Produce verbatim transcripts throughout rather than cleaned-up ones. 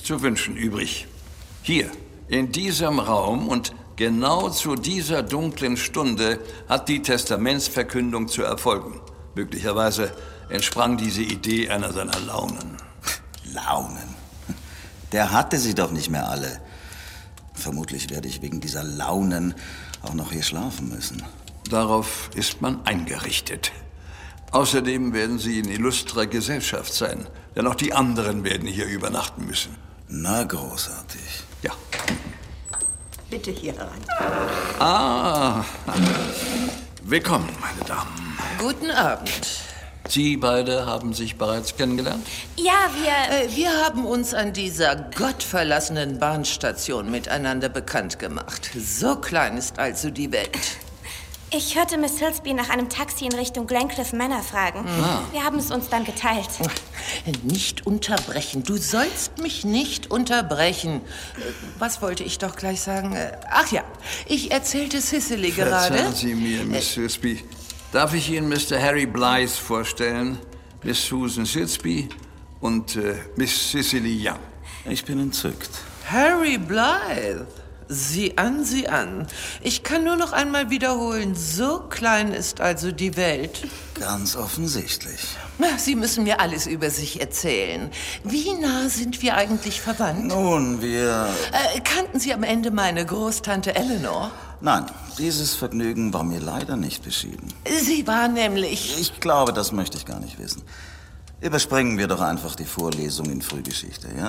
zu wünschen übrig. Hier, in diesem Raum und genau zu dieser dunklen Stunde hat die Testamentsverkündung zu erfolgen. Möglicherweise entsprang diese Idee einer seiner Launen. Launen? Der hatte sie doch nicht mehr alle. Vermutlich werde ich wegen dieser Launen auch noch hier schlafen müssen. Darauf ist man eingerichtet. Außerdem werden Sie in illustrer Gesellschaft sein, denn auch die anderen werden hier übernachten müssen. Na, großartig. Ja. Bitte hier herein. Ah, willkommen, meine Damen. Guten Abend. Sie beide haben sich bereits kennengelernt? Ja, wir... Äh, wir haben uns an dieser gottverlassenen Bahnstation miteinander bekannt gemacht. So klein ist also die Welt. Ich hörte Miss Silsby nach einem Taxi in Richtung Glencliff Manor fragen. Ah. Wir haben es uns dann geteilt. Nicht unterbrechen. Du sollst mich nicht unterbrechen. Was wollte ich doch gleich sagen? Ach ja, ich erzählte Cicely gerade. Verzeihen Sie mir, Miss Silsby. Darf ich Ihnen Mister Harry Blythe vorstellen, Miss Susan Silsby und äh, Miss Cicely Young? Ich bin entzückt. Harry Blythe. Sieh an, sieh an. Ich kann nur noch einmal wiederholen, so klein ist also die Welt. Ganz offensichtlich. Na, Sie müssen mir alles über sich erzählen. Wie nah sind wir eigentlich verwandt? Nun, wir... Äh, kannten Sie am Ende meine Großtante Eleanor? Nein, dieses Vergnügen war mir leider nicht beschieden. Sie war nämlich... Ich glaube, das möchte ich gar nicht wissen. Überspringen wir doch einfach die Vorlesung in Frühgeschichte, ja?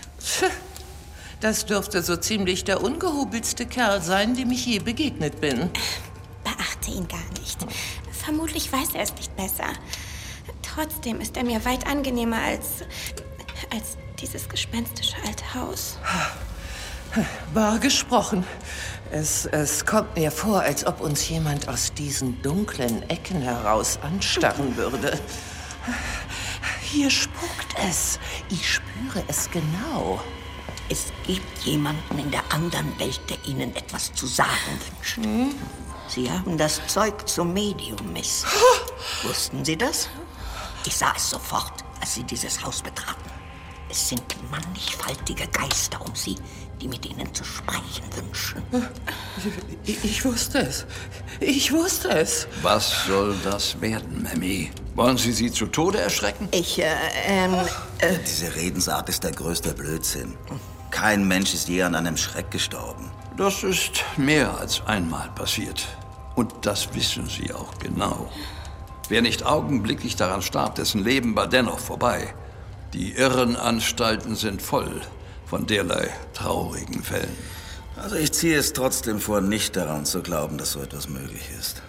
Das dürfte so ziemlich der ungehobelste Kerl sein, dem ich je begegnet bin. Beachte ihn gar nicht. Vermutlich weiß er es nicht besser. Trotzdem ist er mir weit angenehmer als... als dieses gespenstische alte Haus. Wahr gesprochen. Es, es kommt mir vor, als ob uns jemand aus diesen dunklen Ecken heraus anstarren würde. Hier spukt es. Ich spüre es genau. Es gibt jemanden in der anderen Welt, der Ihnen etwas zu sagen wünscht. Hm? Sie haben das Zeug zum Medium, Miss. Wussten Sie das? Ich sah es sofort, als Sie dieses Haus betraten. Es sind mannigfaltige Geister um Sie, die mit Ihnen zu sprechen wünschen. Ich, ich wusste es. Ich wusste es. Was soll das werden, Mammy? Wollen Sie sie zu Tode erschrecken? Ich, äh, ähm... Äh, Diese Redensart ist der größte Blödsinn. Kein Mensch ist je an einem Schreck gestorben. Das ist mehr als einmal passiert. Und das wissen Sie auch genau. Wer nicht augenblicklich daran starb, dessen Leben war dennoch vorbei. Die Irrenanstalten sind voll von derlei traurigen Fällen. Also ich ziehe es trotzdem vor, nicht daran zu glauben, dass so etwas möglich ist.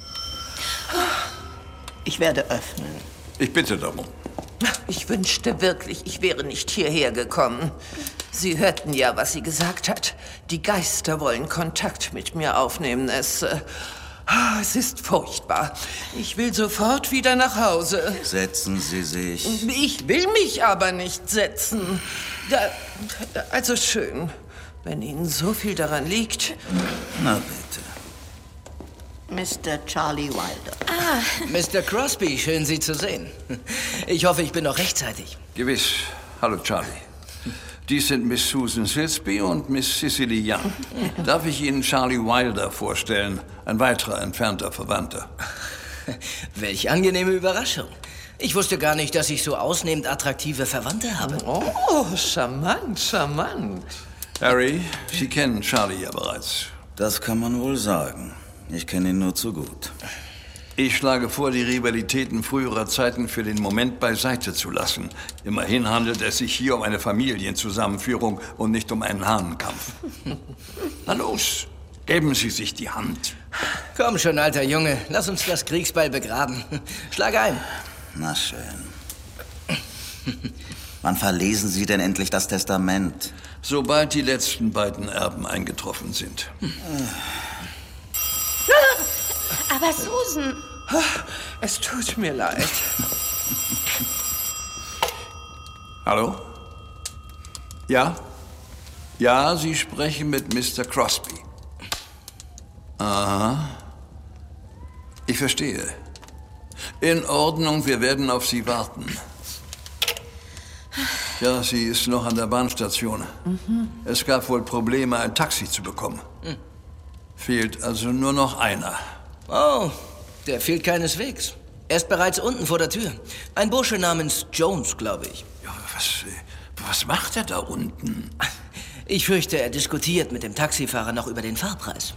ich werde öffnen. Ich bitte darum. Ich wünschte wirklich, ich wäre nicht hierher gekommen. Sie hörten ja, was sie gesagt hat. Die Geister wollen Kontakt mit mir aufnehmen. Es, äh, es ist furchtbar. Ich will sofort wieder nach Hause. Setzen Sie sich. Ich will mich aber nicht setzen. Da, also schön, wenn Ihnen so viel daran liegt. Na bitte. Mister Charlie Wilder. Ah, Mister Crosby, schön, Sie zu sehen. Ich hoffe, ich bin noch rechtzeitig. Gewiss. Hallo, Charlie. Dies sind Miss Susan Silsby und Miss Cicely Young. Darf ich Ihnen Charlie Wilder vorstellen, ein weiterer entfernter Verwandter? Welch angenehme Überraschung. Ich wusste gar nicht, dass ich so ausnehmend attraktive Verwandte habe. Oh, charmant, charmant. Harry, Sie kennen Charlie ja bereits. Das kann man wohl sagen. Ich kenne ihn nur zu gut. Ich schlage vor, die Rivalitäten früherer Zeiten für den Moment beiseite zu lassen. Immerhin handelt es sich hier um eine Familienzusammenführung und nicht um einen Hahnenkampf. Na los, geben Sie sich die Hand. Komm schon, alter Junge, lass uns das Kriegsbeil begraben. Schlag ein. Na schön. Wann verlesen Sie denn endlich das Testament? Sobald die letzten beiden Erben eingetroffen sind. aber Susan... Es tut mir leid. Hallo? Ja? Ja, Sie sprechen mit Mister Crosby. Aha. Ich verstehe. In Ordnung, wir werden auf Sie warten. Ja, sie ist noch an der Bahnstation. Mhm. Es gab wohl Probleme, ein Taxi zu bekommen. Mhm. Fehlt also nur noch einer. Oh, der fehlt keineswegs. Er ist bereits unten vor der Tür. Ein Bursche namens Jones, glaube ich. Ja, was, was macht er da unten? Ich fürchte, er diskutiert mit dem Taxifahrer noch über den Fahrpreis.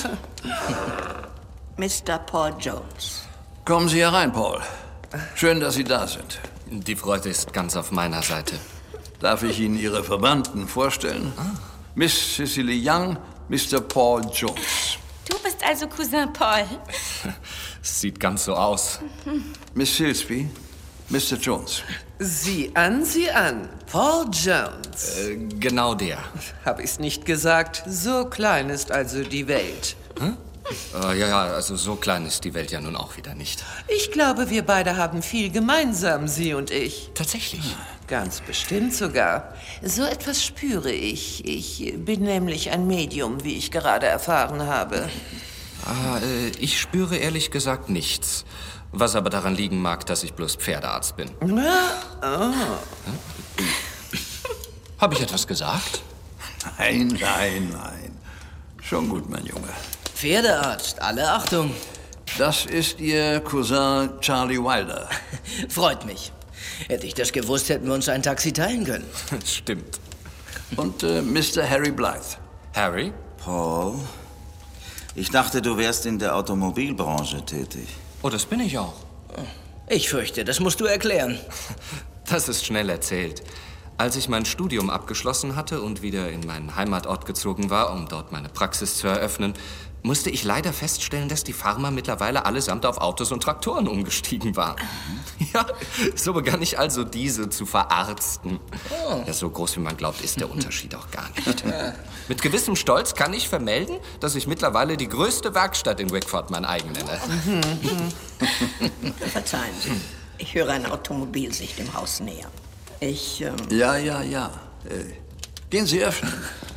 Mister Paul Jones. Kommen Sie herein, Paul. Schön, dass Sie da sind. Die Freude ist ganz auf meiner Seite. Darf ich Ihnen Ihre Verwandten vorstellen? Ah. Miss Cicely Young, Mister Paul Jones. Du bist also Cousin Paul. Sieht ganz so aus. Mhm. Miss Silsby, Mister Jones. Sieh an, sieh an. Paul Jones. Äh, genau der. Hab ich's nicht gesagt? So klein ist also die Welt. Hm? Äh, ja, ja, also so klein ist die Welt ja nun auch wieder nicht. Ich glaube, wir beide haben viel gemeinsam, Sie und ich. Tatsächlich? Ganz bestimmt sogar. So etwas spüre ich. Ich bin nämlich ein Medium, wie ich gerade erfahren habe. Ah, äh, ich spüre ehrlich gesagt nichts. Was aber daran liegen mag, dass ich bloß Pferdearzt bin. Ah. Hm? Habe ich etwas gesagt? Nein, nein, nein. Schon gut, mein Junge. Pferdearzt, alle Achtung. Das ist Ihr Cousin Charlie Wilder. Freut mich. Hätte ich das gewusst, hätten wir uns ein Taxi teilen können. Stimmt. Und äh, Mister Harry Blythe. Harry? Paul, ich dachte, du wärst in der Automobilbranche tätig. Oh, das bin ich auch. Ich fürchte, das musst du erklären. Das ist schnell erzählt. Als ich mein Studium abgeschlossen hatte und wieder in meinen Heimatort gezogen war, um dort meine Praxis zu eröffnen, musste ich leider feststellen, dass die Farmer mittlerweile allesamt auf Autos und Traktoren umgestiegen waren. Ja, so begann ich also diese zu verarzten. Oh. Ja, so groß wie man glaubt, ist der Unterschied auch gar nicht. Mit gewissem Stolz kann ich vermelden, dass ich mittlerweile die größte Werkstatt in Wickford mein eigen nenne. Verzeihen Sie, ich höre ein Automobil sich dem Haus nähern. Ich, ähm... Ja, ja, ja. Äh, gehen Sie öffnen.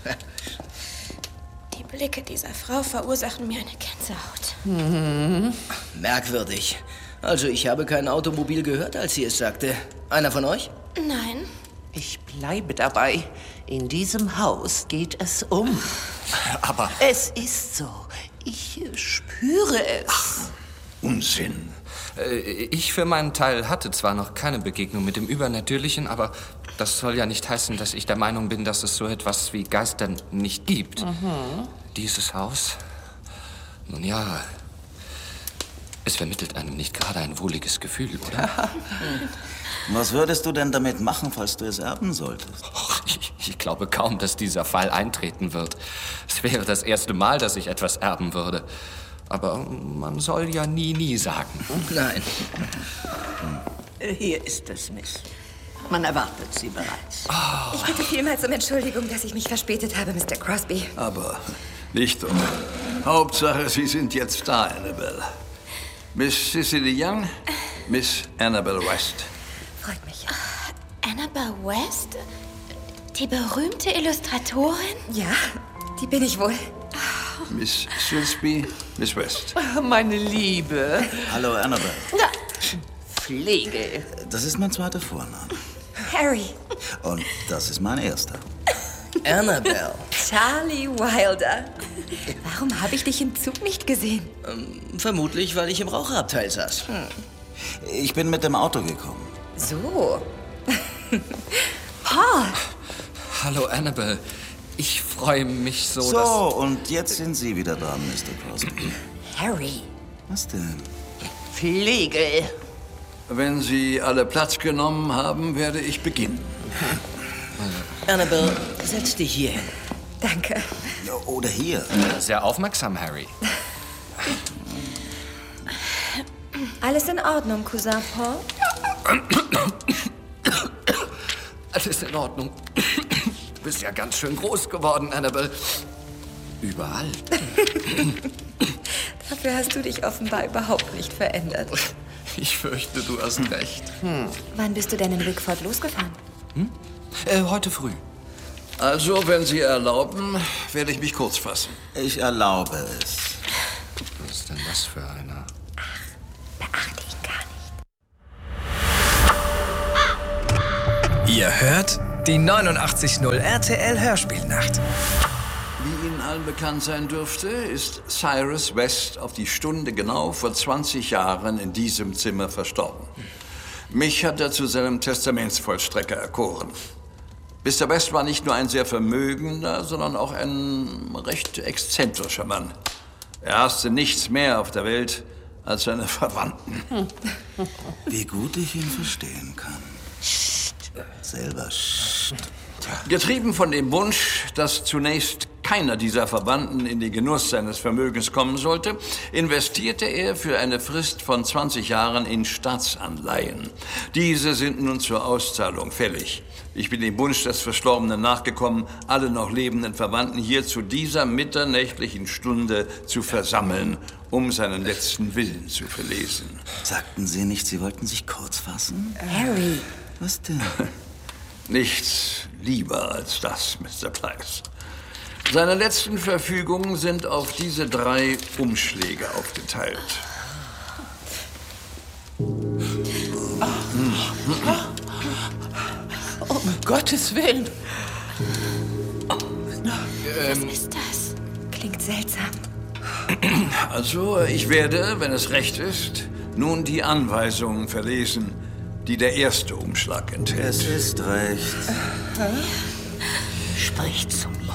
Die Blicke dieser Frau verursachen mir eine Gänsehaut. Mhm. Merkwürdig. Also, ich habe kein Automobil gehört, als sie es sagte. Einer von euch? Nein. Ich bleibe dabei. In diesem Haus geht es um. Aber... Es ist so. Ich spüre es. Ach, Unsinn. Ich für meinen Teil hatte zwar noch keine Begegnung mit dem Übernatürlichen, aber das soll ja nicht heißen, dass ich der Meinung bin, dass es so etwas wie Geister nicht gibt. Mhm. Dieses Haus, nun ja, es vermittelt einem nicht gerade ein wohliges Gefühl, oder? Was würdest du denn damit machen, falls du es erben solltest? Och, ich, ich glaube kaum, dass dieser Fall eintreten wird. Es wäre das erste Mal, dass ich etwas erben würde. Aber man soll ja nie, nie sagen. Nein. Hier ist es, Miss. Man erwartet Sie bereits. Oh. Ich bitte vielmals um Entschuldigung, dass ich mich verspätet habe, Mister Crosby. Aber nicht um. Hauptsache, Sie sind jetzt da, Annabelle. Miss Cicely Young, Miss Annabelle West. Freut mich. Uh, Annabelle West? Die berühmte Illustratorin? Ja, die bin ich wohl. Miss Silsby, Miss West. Meine Liebe. Hallo, Annabelle. Na, Pflege. Das ist mein zweiter Vorname. Harry. Und das ist mein erster. Annabelle. Charlie Wilder. Warum habe ich dich im Zug nicht gesehen? Ähm, vermutlich, weil ich im Raucherabteil saß. Hm. Ich bin mit dem Auto gekommen. So. Paul. Hallo, Annabelle. Ich freue mich so, So, dass... und jetzt sind Sie wieder dran, Mister Crosby. Harry. Was denn? Pflege. Wenn Sie alle Platz genommen haben, werde ich beginnen. Annabelle, setz dich hier hin. Danke. Oder hier. Sehr aufmerksam, Harry. Alles in Ordnung, Cousin Paul? Alles in Ordnung. Du bist ja ganz schön groß geworden, Annabelle. Überall. Dafür hast du dich offenbar überhaupt nicht verändert. Ich fürchte, du hast recht. Hm. Wann bist du denn in Wickford losgefahren? Hm? Äh, heute früh. Also, wenn Sie erlauben, werde ich mich kurz fassen. Ich erlaube es. Was ist denn das für einer? Ach, beachte ihn gar nicht. Ihr hört die neunundachtzig Komma null R T L Hörspielnacht. Wie Ihnen allen bekannt sein dürfte, ist Cyrus West auf die Stunde genau vor zwanzig Jahren in diesem Zimmer verstorben. Mich hat er zu seinem Testamentsvollstrecker erkoren. Mister West war nicht nur ein sehr vermögender, sondern auch ein recht exzentrischer Mann. Er hasste nichts mehr auf der Welt als seine Verwandten. Wie gut ich ihn verstehen kann. Psst. Selber psst. Getrieben von dem Wunsch, dass zunächst keiner dieser Verwandten in den Genuss seines Vermögens kommen sollte, investierte er für eine Frist von zwanzig Jahren in Staatsanleihen. Diese sind nun zur Auszahlung fällig. Ich bin dem Wunsch des Verstorbenen nachgekommen, alle noch lebenden Verwandten hier zu dieser mitternächtlichen Stunde zu versammeln, um seinen letzten Willen zu verlesen. Sagten Sie nicht, Sie wollten sich kurz fassen? Harry. Was denn? Nichts lieber als das, Mister Pryce. Seine letzten Verfügungen sind auf diese drei Umschläge aufgeteilt. Um Gottes Willen. Was ist das? Klingt seltsam. Also, ich werde, wenn es recht ist, nun die Anweisungen verlesen, die der erste Umschlag enthält. Es ist recht. Sprich zu mir.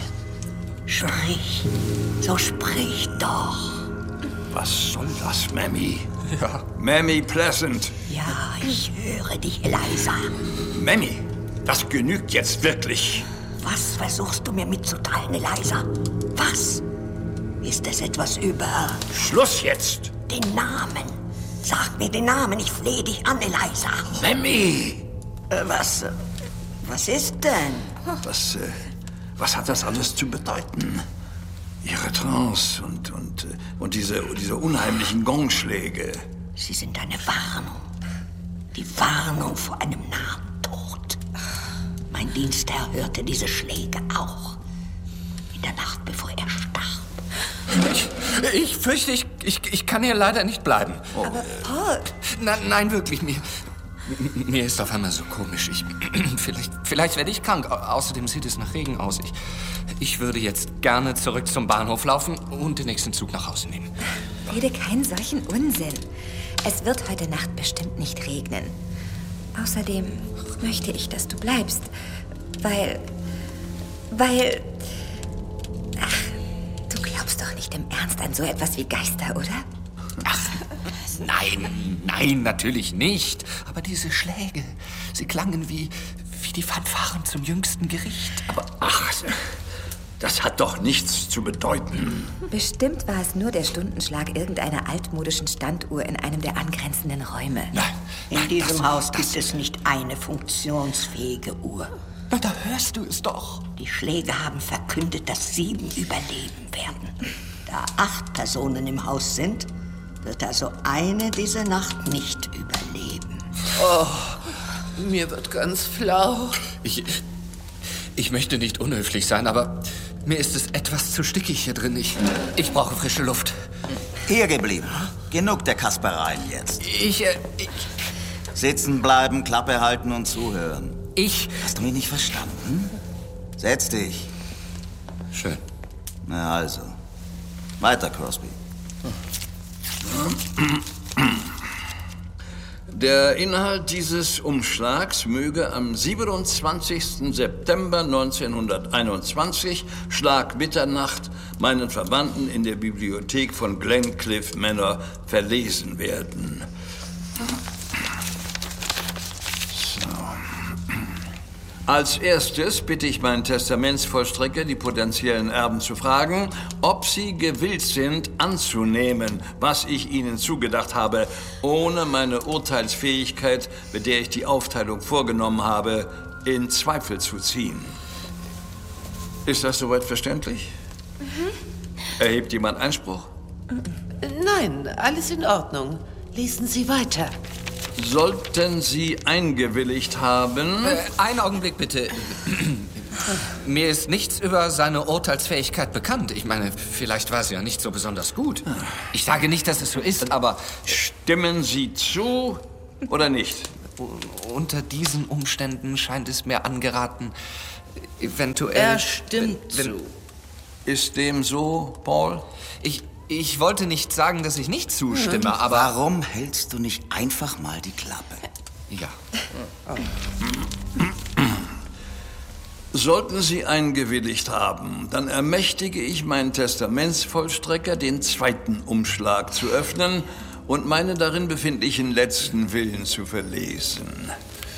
Sprich. So sprich doch. Was soll das, Mammy? Ja. Mammy Pleasant. Ja, ich höre dich, Eliza. Mammy, das genügt jetzt wirklich. Was versuchst du mir mitzuteilen, Eliza? Was? Ist es etwas über... Schluss jetzt! Den Namen. Sag mir den Namen, ich flehe dich an, Eliza. Mammy! Äh, was... Äh, was ist denn? Was, äh, was hat das alles zu bedeuten? Ihre Trance und, und, und diese, diese unheimlichen Gongschläge. Sie sind eine Warnung. Die Warnung vor einem nahen Tod. Mein Dienstherr hörte diese Schläge auch. In der Nacht, bevor er starb. Ich, ich fürchte, ich, ich, ich kann hier leider nicht bleiben. Oh. Aber Paul... Nein, nein, wirklich, mir, mir ist auf einmal so komisch. Ich, vielleicht, vielleicht werde ich krank. Au- Außerdem sieht es nach Regen aus. Ich, ich würde jetzt gerne zurück zum Bahnhof laufen und den nächsten Zug nach Hause nehmen. Rede keinen solchen Unsinn. Es wird heute Nacht bestimmt nicht regnen. Außerdem möchte ich, dass du bleibst. Weil... Weil... Ach, du glaubst doch nicht im Ernst an so etwas wie Geister, oder? Ach, nein, nein, natürlich nicht. Aber diese Schläge, sie klangen wie, wie die Fanfaren zum jüngsten Gericht. Aber ach, das hat doch nichts zu bedeuten. Bestimmt war es nur der Stundenschlag irgendeiner altmodischen Standuhr in einem der angrenzenden Räume. Nein, In nein, diesem das, Haus das, gibt es nicht eine funktionsfähige Uhr. Na, da hörst du es doch. Die Schläge haben verkündet, dass sieben überleben werden. Da acht Personen im Haus sind, wird also eine diese Nacht nicht überleben. Oh, mir wird ganz flau. Ich, ich möchte nicht unhöflich sein, aber mir ist es etwas zu stickig hier drin. Ich, ich brauche frische Luft. Hier geblieben. Genug der Kaspereien jetzt. Ich, äh, ich, Sitzen bleiben, Klappe halten und zuhören. ich... Hast du mich nicht verstanden? Setz dich. Schön. Na also. Weiter, Crosby. Der Inhalt dieses Umschlags möge am siebenundzwanzigsten September neunzehnhunderteinundzwanzig, Schlag Mitternacht, meinen Verwandten in der Bibliothek von Glencliff Manor verlesen werden. So. Als erstes bitte ich meinen Testamentsvollstrecker, die potenziellen Erben zu fragen, ob sie gewillt sind, anzunehmen, was ich ihnen zugedacht habe, ohne meine Urteilsfähigkeit, mit der ich die Aufteilung vorgenommen habe, in Zweifel zu ziehen. Ist das soweit verständlich? Mhm. Erhebt jemand Einspruch? Nein, alles in Ordnung. Lesen Sie weiter. Sollten Sie eingewilligt haben... Äh, einen Augenblick bitte. Mir ist nichts über seine Urteilsfähigkeit bekannt. Ich meine, vielleicht war sie ja nicht so besonders gut. Ich sage nicht, dass es so ist, aber... Stimmen Sie zu oder nicht? unter diesen Umständen scheint es mir angeraten, eventuell... Er stimmt wenn, zu. Ist dem so, Paul? Ich, ich wollte nicht sagen, dass ich nicht zustimme, mhm. aber... Warum hältst du nicht einfach mal die Klappe? Ja. Sollten Sie eingewilligt haben, dann ermächtige ich meinen Testamentsvollstrecker, den zweiten Umschlag zu öffnen und meine darin befindlichen letzten Willen zu verlesen.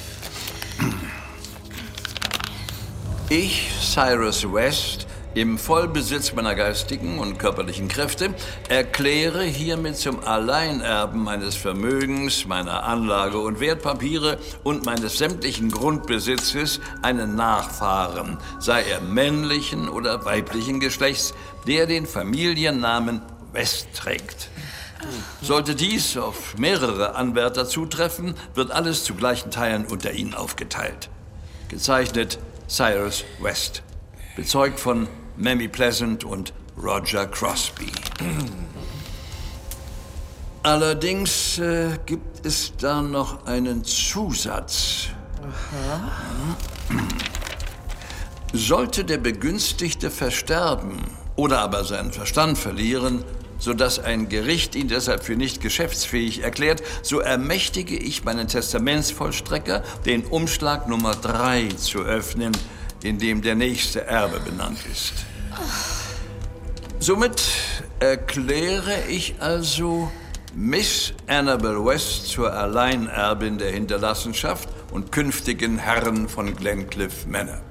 Ich, Cyrus West, im Vollbesitz meiner geistigen und körperlichen Kräfte, erkläre hiermit zum Alleinerben meines Vermögens, meiner Anlage und Wertpapiere und meines sämtlichen Grundbesitzes einen Nachfahren, sei er männlichen oder weiblichen Geschlechts, der den Familiennamen West trägt. Sollte dies auf mehrere Anwärter zutreffen, wird alles zu gleichen Teilen unter ihnen aufgeteilt. Gezeichnet Cyrus West. Bezeugt von Mamie Pleasant und Roger Crosby. Allerdings äh, gibt es da noch einen Zusatz. Aha. Sollte der Begünstigte versterben oder aber seinen Verstand verlieren, sodass ein Gericht ihn deshalb für nicht geschäftsfähig erklärt, so ermächtige ich meinen Testamentsvollstrecker, den Umschlag Nummer drei zu öffnen, in dem der nächste Erbe benannt ist. Somit erkläre ich also Miss Annabel West zur Alleinerbin der Hinterlassenschaft und künftigen Herren von Glencliff Manor.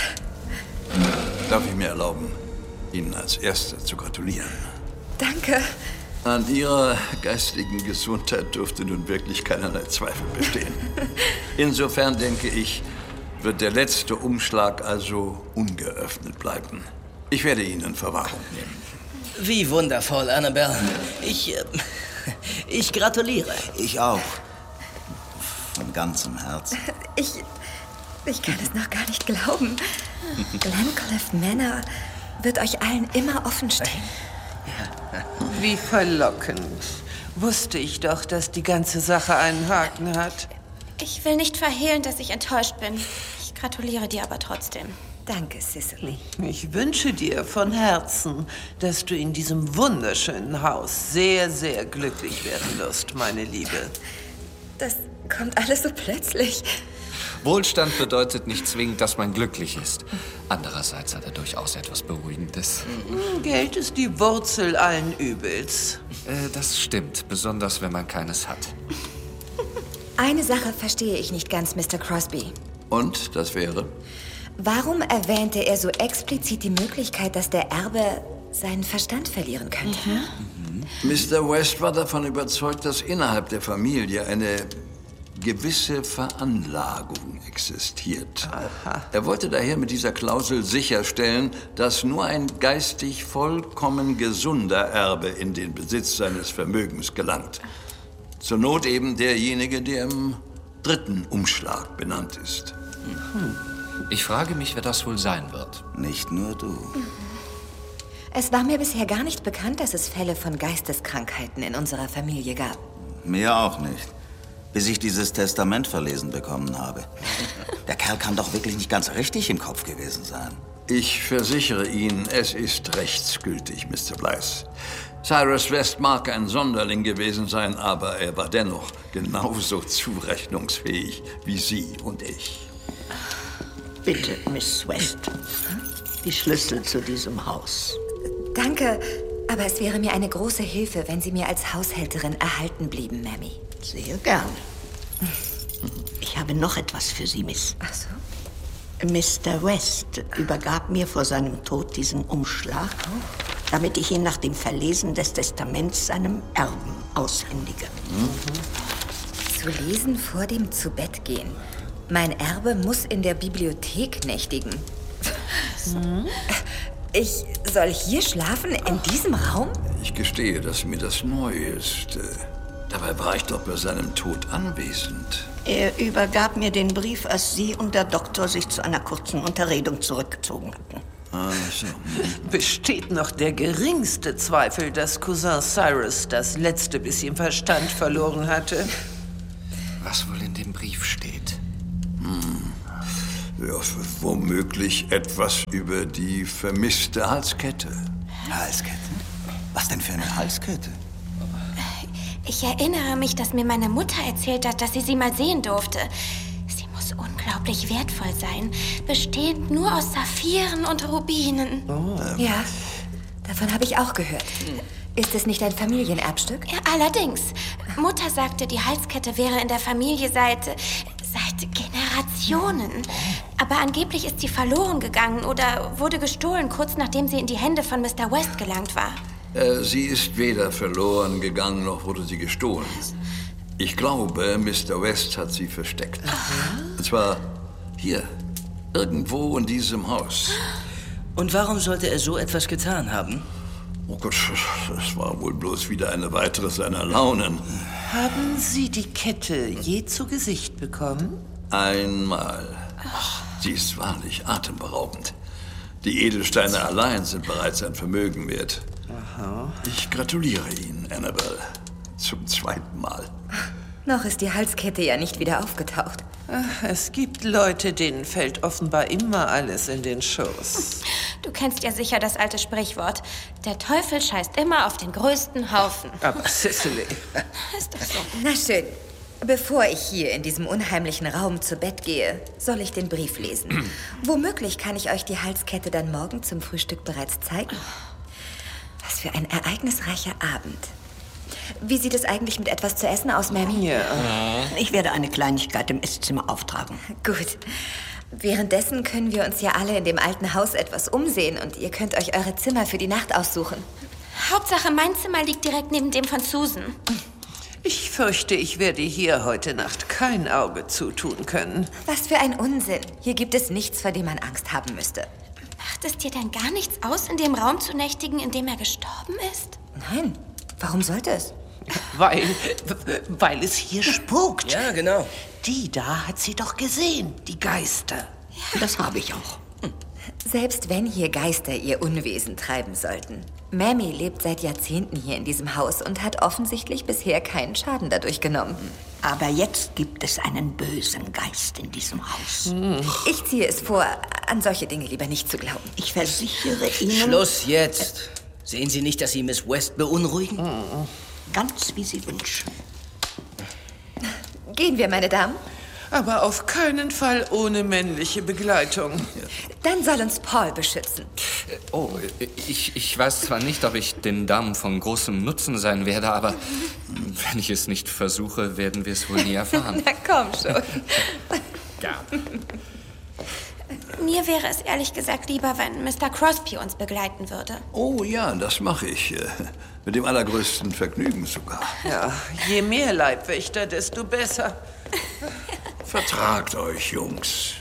Darf ich mir erlauben, Ihnen als Erster zu gratulieren? Danke. An Ihrer geistigen Gesundheit dürfte nun wirklich keinerlei Zweifel bestehen. Insofern denke ich, wird der letzte Umschlag also ungeöffnet bleiben. Ich werde ihn in Verwahrung nehmen. Wie wundervoll, Annabelle. Ich, äh, ich gratuliere. Ich auch. Von ganzem Herzen. Ich, ich kann es noch gar nicht glauben. Glencliff Manor wird euch allen immer offen stehen. Wie verlockend. Wusste ich doch, dass die ganze Sache einen Haken hat. Ich will nicht verhehlen, dass ich enttäuscht bin. Ich gratuliere dir aber trotzdem. Danke, Cicely. Ich wünsche dir von Herzen, dass du in diesem wunderschönen Haus sehr, sehr glücklich werden wirst, meine Liebe. Das kommt alles so plötzlich. Wohlstand bedeutet nicht zwingend, dass man glücklich ist. Andererseits hat er durchaus etwas Beruhigendes. Geld ist die Wurzel allen Übels. Äh, das stimmt, besonders wenn man keines hat. Eine Sache verstehe ich nicht ganz, Mister Crosby. Und das wäre? Warum erwähnte er so explizit die Möglichkeit, dass der Erbe seinen Verstand verlieren könnte? Mhm. Mister West war davon überzeugt, dass innerhalb der Familie eine gewisse Veranlagung existiert. Aha. Er wollte daher mit dieser Klausel sicherstellen, dass nur ein geistig vollkommen gesunder Erbe in den Besitz seines Vermögens gelangt. Zur Not eben derjenige, der im dritten Umschlag benannt ist. Mhm. Ich frage mich, wer das wohl sein wird. Nicht nur du. Es war mir bisher gar nicht bekannt, dass es Fälle von Geisteskrankheiten in unserer Familie gab. Mir auch nicht. Bis ich dieses Testament verlesen bekommen habe. Der Kerl kann doch wirklich nicht ganz richtig im Kopf gewesen sein. Ich versichere Ihnen, es ist rechtsgültig, Mister Blythe. Cyrus West mag ein Sonderling gewesen sein, aber er war dennoch genauso zurechnungsfähig wie Sie und ich. Bitte, Miss West. Die Schlüssel zu diesem Haus. Danke, aber es wäre mir eine große Hilfe, wenn Sie mir als Haushälterin erhalten blieben, Mamie. Sehr gern. Ich habe noch etwas für Sie, Miss. Ach so? Mister West übergab mir vor seinem Tod diesen Umschlag, damit ich ihn nach dem Verlesen des Testaments seinem Erben aushändige. Mhm. Zu lesen vor dem Zubettgehen. Mein Erbe muss in der Bibliothek nächtigen. Mhm. Ich soll hier schlafen, in diesem Raum? Ich gestehe, dass mir das neu ist. Dabei war ich doch bei seinem Tod anwesend. Er übergab mir den Brief, als Sie und der Doktor sich zu einer kurzen Unterredung zurückgezogen hatten. Ah, so. Besteht noch der geringste Zweifel, dass Cousin Cyrus das letzte bisschen Verstand verloren hatte? was wohl in dem Brief steht. Hm. Ja, womöglich etwas über die vermisste Halskette. Halskette? Was denn für eine Halskette? Ich erinnere mich, dass mir meine Mutter erzählt hat, dass sie sie mal sehen durfte. Sie muss unglaublich wertvoll sein, bestehend nur aus Saphiren und Rubinen. Oh. Ja, davon habe ich auch gehört. Ist es nicht ein Familienerbstück? Ja, allerdings. Mutter sagte, die Halskette wäre in der Familie seit, seit Generationen. Aber angeblich ist sie verloren gegangen oder wurde gestohlen, kurz nachdem sie in die Hände von Mister West gelangt war. Äh, sie ist weder verloren gegangen, noch wurde sie gestohlen. Ich glaube, Mister West hat sie versteckt. Aha. Und zwar hier, irgendwo in diesem Haus. Und warum sollte er so etwas getan haben? Oh Gott, das war wohl bloß wieder eine weitere seiner Launen. Haben Sie die Kette je zu Gesicht bekommen? Einmal. Ach, sie ist wahrlich atemberaubend. Die Edelsteine allein sind bereits ein Vermögen wert. Aha. Ich gratuliere Ihnen, Annabelle. Zum zweiten Mal. Noch ist die Halskette ja nicht wieder aufgetaucht. Ach, es gibt Leute, denen fällt offenbar immer alles in den Schoß. Du kennst ja sicher das alte Sprichwort. Der Teufel scheißt immer auf den größten Haufen. Aber Cicely... Ist das so? Na schön. Bevor ich hier in diesem unheimlichen Raum zu Bett gehe, soll ich den Brief lesen. Womöglich kann ich euch die Halskette dann morgen zum Frühstück bereits zeigen. Was für ein ereignisreicher Abend. Wie sieht es eigentlich mit etwas zu essen aus, Mammy? Ja. Ich werde eine Kleinigkeit im Esszimmer auftragen. Gut. Währenddessen können wir uns ja alle in dem alten Haus etwas umsehen und ihr könnt euch eure Zimmer für die Nacht aussuchen. Hauptsache, mein Zimmer liegt direkt neben dem von Susan. Ich fürchte, ich werde hier heute Nacht kein Auge zutun können. Was für ein Unsinn. Hier gibt es nichts, vor dem man Angst haben müsste. Macht es dir denn gar nichts aus, in dem Raum zu nächtigen, in dem er gestorben ist? Nein. Warum sollte es? Weil, weil es hier spukt. Ja, genau. Die da hat sie doch gesehen, die Geister. Ja, das habe ich auch. Selbst wenn hier Geister ihr Unwesen treiben sollten. Mammy lebt seit Jahrzehnten hier in diesem Haus und hat offensichtlich bisher keinen Schaden dadurch genommen. Aber jetzt gibt es einen bösen Geist in diesem Haus. Hm. Ich ziehe es vor, an solche Dinge lieber nicht zu glauben. Ich versichere Ihnen... Schluss jetzt. Sehen Sie nicht, dass Sie Miss West beunruhigen? Hm. Ganz wie Sie wünschen. Gehen wir, meine Damen? Aber auf keinen Fall ohne männliche Begleitung. Dann soll uns Paul beschützen. Oh, ich, ich weiß zwar nicht, ob ich den Damen von großem Nutzen sein werde, aber wenn ich es nicht versuche, werden wir es wohl nie erfahren. Na komm schon. Ja. Mir wäre es ehrlich gesagt lieber, wenn Mister Crosby uns begleiten würde. Oh ja, das mache ich. Mit dem allergrößten Vergnügen sogar. Ja, je mehr Leibwächter, desto besser. Vertragt euch, Jungs.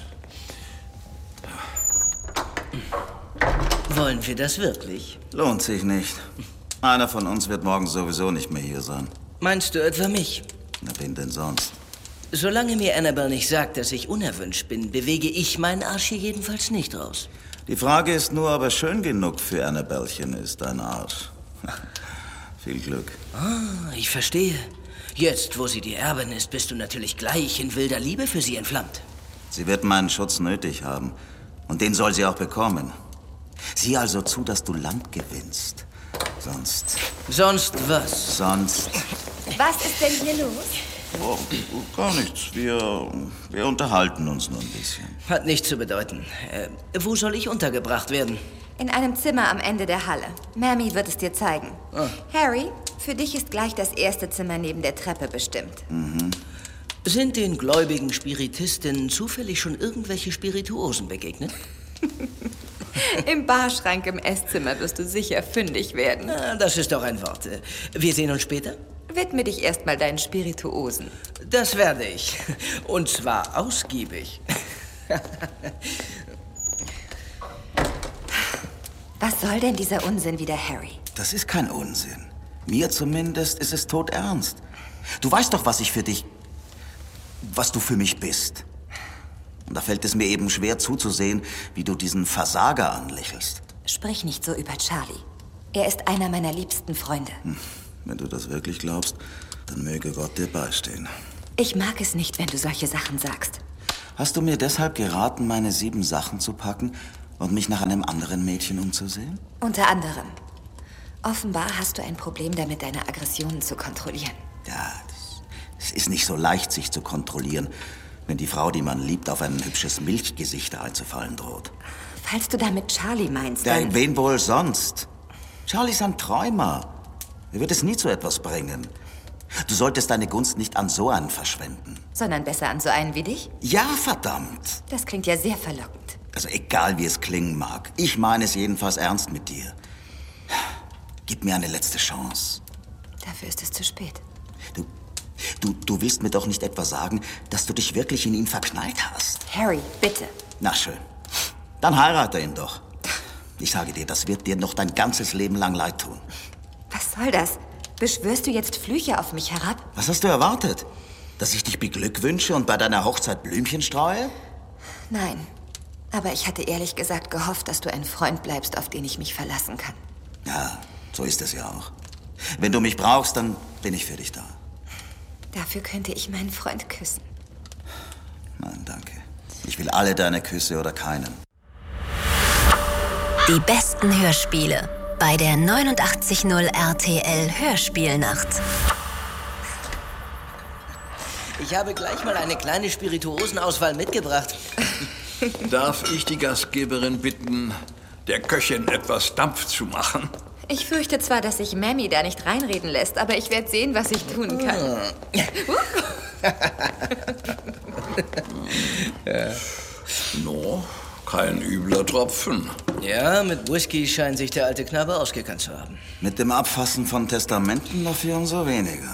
Wollen wir das wirklich? Lohnt sich nicht. Einer von uns wird morgen sowieso nicht mehr hier sein. Meinst du etwa mich? Na, wen denn sonst? Solange mir Annabelle nicht sagt, dass ich unerwünscht bin, bewege ich meinen Arsch hier jedenfalls nicht raus. Die Frage ist nur, ob er schön genug für Annabellchen ist, dein Arsch. Viel Glück. Ah, ich verstehe. Jetzt, wo sie die Erbin ist, bist du natürlich gleich in wilder Liebe für sie entflammt. Sie wird meinen Schutz nötig haben. Und den soll sie auch bekommen. Sieh also zu, dass du Land gewinnst. Sonst... Sonst was? Sonst... Was ist denn hier los? Oh, gar nichts. Wir, wir unterhalten uns nur ein bisschen. Hat nichts zu bedeuten. Äh, wo soll ich untergebracht werden? In einem Zimmer am Ende der Halle. Mammy wird es dir zeigen. Ah. Harry, für dich ist gleich das erste Zimmer neben der Treppe bestimmt. Mhm. Sind den gläubigen Spiritistinnen zufällig schon irgendwelche Spirituosen begegnet? Im Barschrank im Esszimmer wirst du sicher fündig werden. Ah, das ist doch ein Wort. Wir sehen uns später? Widme dich erstmal deinen Spirituosen. Das werde ich. Und zwar ausgiebig. Was soll denn dieser Unsinn wieder, Harry? Das ist kein Unsinn. Mir zumindest ist es todernst. Du weißt doch, was ich für dich... was du für mich bist. Und da fällt es mir eben schwer zuzusehen, wie du diesen Versager anlächelst. Sprich nicht so über Charlie. Er ist einer meiner liebsten Freunde. Hm. Wenn du das wirklich glaubst, dann möge Gott dir beistehen. Ich mag es nicht, wenn du solche Sachen sagst. Hast du mir deshalb geraten, meine sieben Sachen zu packen und mich nach einem anderen Mädchen umzusehen? Unter anderem. Offenbar hast du ein Problem damit, deine Aggressionen zu kontrollieren. Ja, es ist nicht so leicht, sich zu kontrollieren, wenn die Frau, die man liebt, auf ein hübsches Milchgesicht einzufallen droht. Falls du damit Charlie meinst, Ja, dann... wen wohl sonst? Charlie ist ein Träumer. Er wird es nie zu etwas bringen. Du solltest deine Gunst nicht an so einen verschwenden. Sondern besser an so einen wie dich? Ja, verdammt. Das klingt ja sehr verlockend. Also egal, wie es klingen mag. Ich meine es jedenfalls ernst mit dir. Gib mir eine letzte Chance. Dafür ist es zu spät. Du, du, du willst mir doch nicht etwa sagen, dass du dich wirklich in ihn verknallt hast? Harry, bitte. Na schön. Dann heirate ihn doch. Ich sage dir, das wird dir noch dein ganzes Leben lang leid tun. Was soll das? Beschwörst du jetzt Flüche auf mich herab? Was hast du erwartet? Dass ich dich beglückwünsche und bei deiner Hochzeit Blümchen streue? Nein. Aber ich hatte ehrlich gesagt gehofft, dass du ein Freund bleibst, auf den ich mich verlassen kann. Ja, so ist es ja auch. Wenn du mich brauchst, dann bin ich für dich da. Dafür könnte ich meinen Freund küssen. Nein, danke. Ich will alle deine Küsse oder keinen. Die besten Hörspiele bei der neunundachtzig Komma null R T L Hörspielnacht. Ich habe gleich mal eine kleine Spirituosenauswahl mitgebracht. Darf ich die Gastgeberin bitten, der Köchin etwas Dampf zu machen? Ich fürchte zwar, dass sich Mammy da nicht reinreden lässt, aber ich werde sehen, was ich tun kann. Ja. No, kein übler Tropfen. Ja, mit Whisky scheint sich der alte Knabe ausgekannt zu haben. Mit dem Abfassen von Testamenten dafür umso weniger.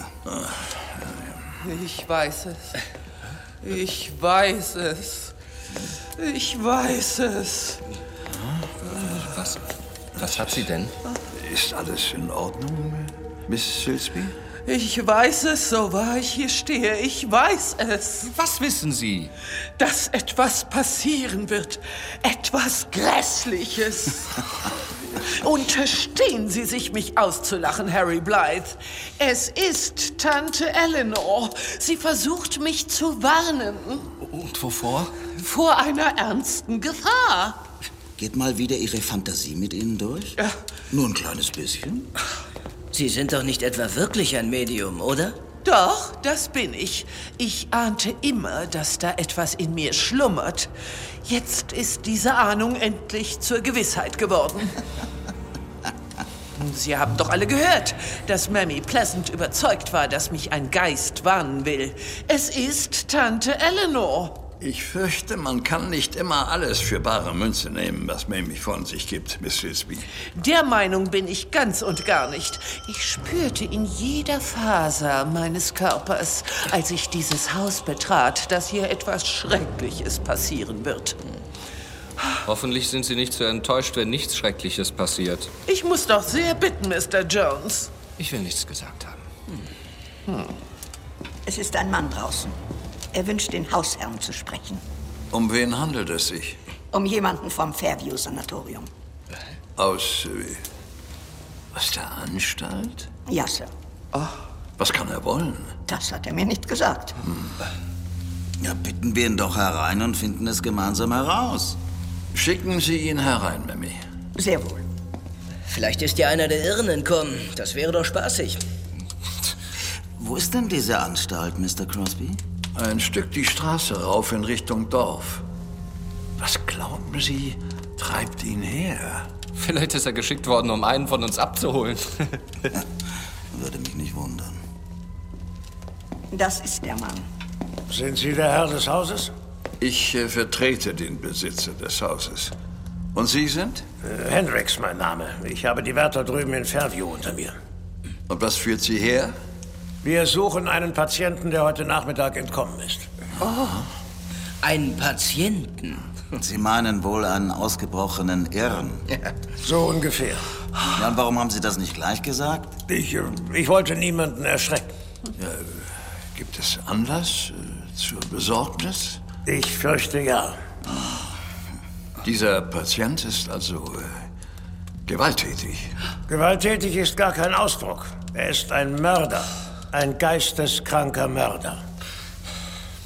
Ich weiß es. Ich weiß es. Ich weiß es. Was, was hat sie denn? Ist alles in Ordnung, Miss Silsby? Ich weiß es, so wahr ich hier stehe. Ich weiß es. Was wissen Sie? Dass etwas passieren wird. Etwas Grässliches. Unterstehen Sie sich, mich auszulachen, Harry Blythe. Es ist Tante Eleanor. Sie versucht, mich zu warnen. Und wovor? Vor einer ernsten Gefahr. Geht mal wieder Ihre Fantasie mit Ihnen durch? Ja. Nur ein kleines bisschen? Sie sind doch nicht etwa wirklich ein Medium, oder? Doch, das bin ich. Ich ahnte immer, dass da etwas in mir schlummert. Jetzt ist diese Ahnung endlich zur Gewissheit geworden. Sie haben doch alle gehört, dass Mammy Pleasant überzeugt war, dass mich ein Geist warnen will. Es ist Tante Eleanor. Ich fürchte, man kann nicht immer alles für bare Münze nehmen, was Mamie von sich gibt, Miss Silsby. Der Meinung bin ich ganz und gar nicht. Ich spürte in jeder Faser meines Körpers, als ich dieses Haus betrat, dass hier etwas Schreckliches passieren wird. Hoffentlich sind Sie nicht so enttäuscht, wenn nichts Schreckliches passiert. Ich muss doch sehr bitten, Mister Jones. Ich will nichts gesagt haben. Hm. Es ist ein Mann draußen. Er wünscht, den Hausherrn zu sprechen. Um wen handelt es sich? Um jemanden vom Fairview-Sanatorium. Aus, äh, aus der Anstalt? Ja, Sir. Oh. Was kann er wollen? Das hat er mir nicht gesagt. Hm. Ja, bitten wir ihn doch herein und finden es gemeinsam heraus. Schicken Sie ihn herein, Mammy. Sehr wohl. Vielleicht ist ja einer der Irren entkommen. Das wäre doch spaßig. Wo ist denn diese Anstalt, Mister Crosby? Ein Stück die Straße rauf in Richtung Dorf. Was glauben Sie, treibt ihn her? Vielleicht ist er geschickt worden, um einen von uns abzuholen. Würde mich nicht wundern. Das ist der Mann. Sind Sie der Herr des Hauses? Ich äh, vertrete den Besitzer des Hauses. Und Sie sind? Äh, Hendricks, mein Name. Ich habe die Wärter drüben in Fairview unter mir. Und was führt Sie her? Wir suchen einen Patienten, der heute Nachmittag entkommen ist. Oh, einen Patienten? Sie meinen wohl einen ausgebrochenen Irren? Ja, so ungefähr. Ja, und warum haben Sie das nicht gleich gesagt? Ich, äh, ich wollte niemanden erschrecken. Ja, gibt es Anlass äh, zur Besorgnis? Ich fürchte ja. Dieser Patient ist also äh, gewalttätig. Gewalttätig ist gar kein Ausdruck. Er ist ein Mörder. Ein geisteskranker Mörder.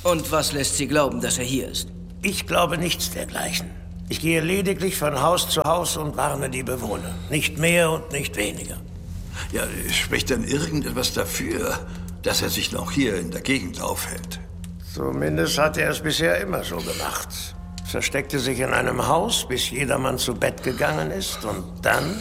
Und was lässt Sie glauben, dass er hier ist? Ich glaube nichts dergleichen. Ich gehe lediglich von Haus zu Haus und warne die Bewohner. Nicht mehr und nicht weniger. Ja, spricht denn irgendetwas dafür, dass er sich noch hier in der Gegend aufhält? Zumindest hat er es bisher immer so gemacht. Versteckte sich in einem Haus, bis jedermann zu Bett gegangen ist und dann...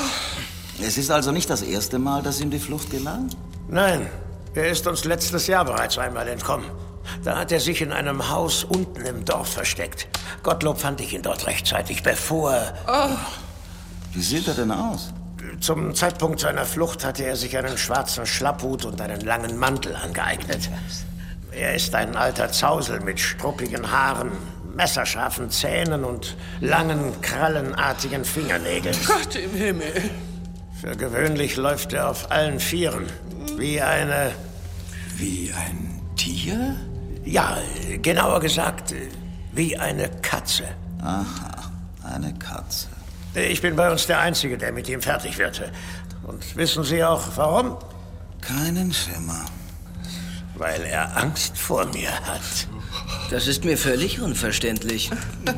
Es ist also nicht das erste Mal, dass ihm die Flucht gelang? Nein, er ist uns letztes Jahr bereits einmal entkommen. Da hat er sich in einem Haus unten im Dorf versteckt. Gottlob fand ich ihn dort rechtzeitig, bevor... Oh. Wie sieht er denn aus? Zum Zeitpunkt seiner Flucht hatte er sich einen schwarzen Schlapphut und einen langen Mantel angeeignet. Er ist ein alter Zausel mit struppigen Haaren, messerscharfen Zähnen und langen, krallenartigen Fingernägeln. Gott im Himmel! Für gewöhnlich läuft er auf allen Vieren, wie eine... Wie ein Tier? Ja, genauer gesagt, wie eine Katze. Aha, eine Katze. Ich bin bei uns der Einzige, der mit ihm fertig wird. Und wissen Sie auch, warum? Keinen Schimmer. Weil er Angst vor mir hat. Das ist mir völlig unverständlich.